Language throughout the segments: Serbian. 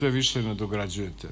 Sve više nadograđujete.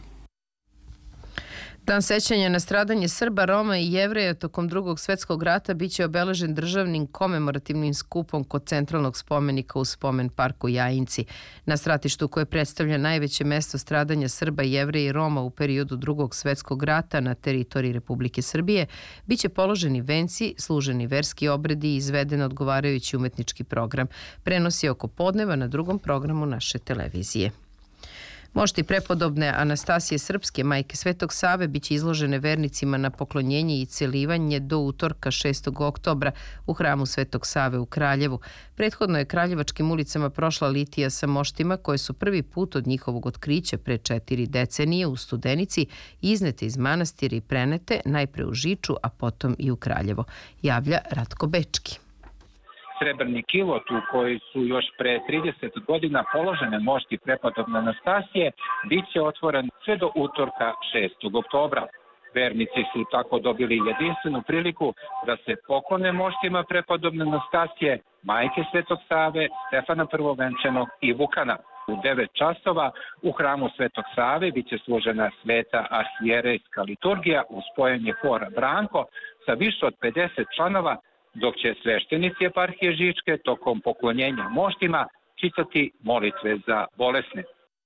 Dan sećanja na stradanje Srba, Roma i Jevreja tokom Drugog svetskog rata biće obeležen državnim komemorativnim skupom kod centralnog spomenika u spomen parku Jajinci. Na stratištu koje predstavlja najveće mesto stradanja Srba, Jevreja i Roma u periodu Drugog svetskog rata na teritoriji Republike Srbije biće položeni venci, služeni verski obredi i izveden odgovarajući umetnički program. Prenosi oko podneva na Drugom programu naše televizije. Mošti prepodobne Anastasije Srpske, majke Svetog Save, biće izložene vernicima na poklonjenje i celivanje do utorka 6. oktobra u hramu Svetog Save u Kraljevu. Prethodno je kraljevačkim ulicama prošla litija sa moštima koje su prvi put od njihovog otkrića pre 4 decenije u Studenici iznete iz manastira i prenete najpre u Žiču, a potom i u Kraljevo. Javlja Ratko Bečki. Srebrni kilot u koji su još pre 30 godina položene mošti prepodobne Anastasije bit će otvoren sve do utorka 6. oktobra. Vernici su tako dobili jedinstvenu priliku da se poklone moštima prepodobne Anastasije, majke Svetog Save, Stefana Prvovenčanog i Vukana. U 9 časova u hramu Svetog Save biće služena sveta arhijerejska liturgija uz spojenje hora Branko sa više od 50 članova, dok će sveštenici eparhije Žičke tokom poklonjenja moštima čitati molitve za bolesne.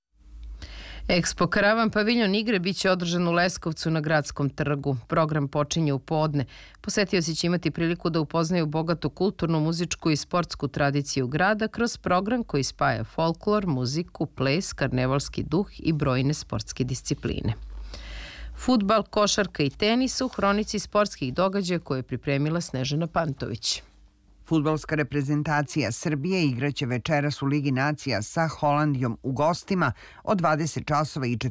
Expo Karavan paviljon igre biće održan u Leskovcu na Gradskom trgu. Program počinje u podne. Posetioci će imati priliku da upoznaju bogatu kulturnu, muzičku i sportsku tradiciju grada kroz program koji spaja folklor, muziku, ples, karnevalski duh i brojne sportske discipline. Fudbal, košarka i tenis u hronici sportskih događaja koje je pripremila Snežana Pantović. Fudbalska reprezentacija Srbije igraće večeras u Ligi nacija sa Holandijom u gostima od 20 časova i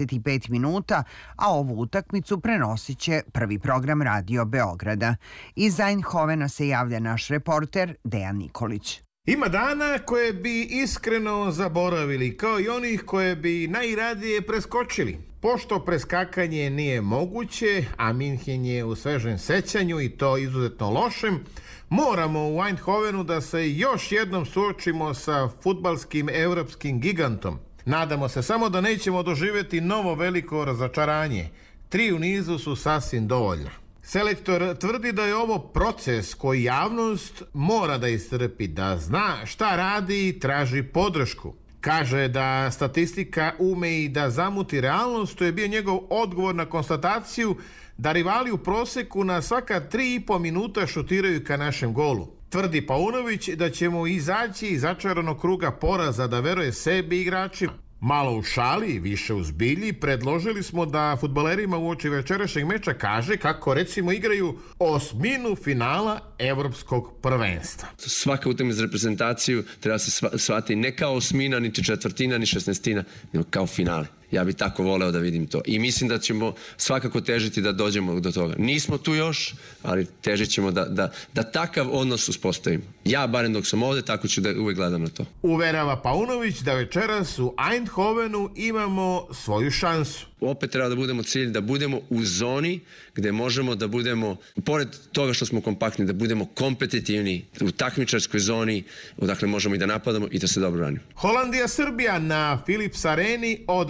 45 minuta, a ovu utakmicu prenosit će prvi program Radio Beograda. Iz Eindhovena se javlja naš reporter Dejan Nikolić. Ima dana koje bi iskreno zaboravili, kao i onih koje bi najradije preskočili. Pošto preskakanje nije moguće, a Minhen je u svežem sećanju i to izuzetno lošem, moramo u Eindhovenu da se još jednom suočimo sa fudbalskim evropskim gigantom. Nadamo se samo da nećemo doživjeti novo veliko razočaranje. 3 u nizu su sasvim dovoljna. Selektor tvrdi da je ovo proces koji javnost mora da istrpi, da zna šta radi i traži podršku. Kaže da statistika ume i da zamuti realnost, to je bio njegov odgovor na konstataciju da rivali u proseku na svaka 3,5 minuta šutiraju ka našem golu. Tvrdi Paunović da ćemo izaći iz začaranog kruga poraza, da veruje sebi i igračima. Malo u šali, više u zbilji, predložili smo da fudbalerima uoči večerašnjeg meča kaže kako recimo igraju osminu finala evropskog prvenstva. Svaka utakmica za reprezentaciju treba se shvatiti ne kao osmina, niti četvrtina, ni 16, nego kao finale. Ja bih tako voleo da vidim to. I mislim da ćemo svakako težiti da dođemo do toga. Nismo tu još, ali težit ćemo da takav odnos uspostavimo. Ja, barem dok sam ovde, tako ću da uvek gledam na to. Uverava Paunović da večeras u Eindhovenu imamo svoju šansu. Opet treba da budemo cilj, da budemo u zoni gde možemo da budemo, pored toga što smo kompaktni, da budemo kompetitivni u takmičarskoj zoni, odakle možemo i da napadamo i da se dobro branimo. Holandija-Srbija na Philips Areni od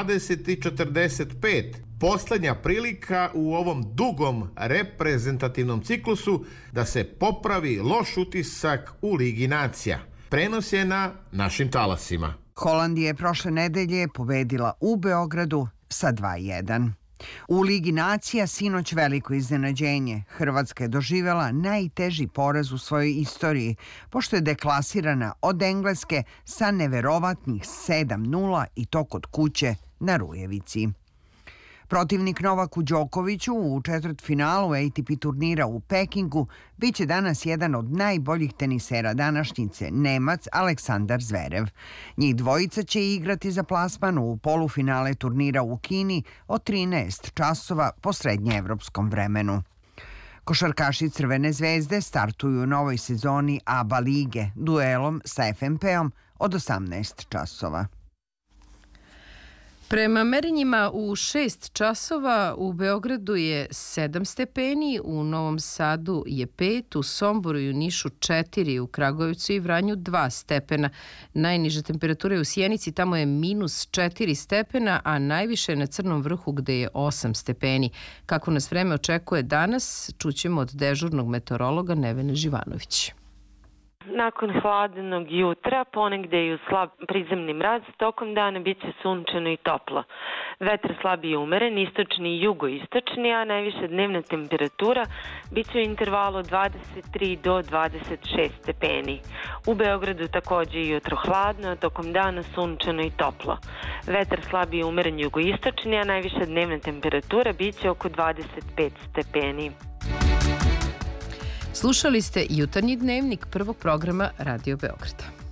20:45. Poslednja prilika u ovom dugom reprezentativnom ciklusu da se popravi loš utisak u Ligi nacija. Prenos je na našim talasima. Holandija je prošle nedelje pobedila u Beogradu sa 2:1. U Ligi nacija sinoć veliko iznenađenje. Hrvatska je doživjela najteži poraz u svojoj istoriji, pošto je deklasirana od Engleske sa neverovatnih 7:0 i to kod kuće na Rujevici. Protivnik Novaku Đokoviću u četvrtfinalu ATP turnira u Pekingu biće danas jedan od najboljih tenisera današnjice, Nemac Aleksandar Zverev. Njih dvojica će igrati za plasman u polufinale turnira u Kini od 13 časova po srednjeevropskom vremenu. Košarkaši Crvene zvezde startuju u novoj sezoni ABA lige duelom sa FNP-om od 18 časova. Prema merenjima u 6 časova u Beogradu je 7 stepeni, u Novom Sadu je 5, u Somboru i u Nišu 4, u Kragujevcu i Vranju 2 stepena. Najniže temperature u Sjenici, tamo je -4 stepena, a najviše je na Crnom vrhu gde je 8 stepeni. Kako nas vreme očekuje danas, čućemo od dežurnog meteorologa Nevene Živanović. Nakon hladnog jutra, ponegde i u slab prizemni mraz, tokom dana bit će sunčano i toplo. Vetar slab i umeren, istočni i jugoistočni, a najviša dnevna temperatura bit će u intervalu 23 do 26 stepeni. U Beogradu takođe i jutro hladno, a tokom dana sunčano i toplo. Vetar slab i umeren jugoistočni, a najviša dnevna temperatura bit će oko 25 stepeni. Slušali ste jutarnji dnevnik prvog programa Radio Beograda.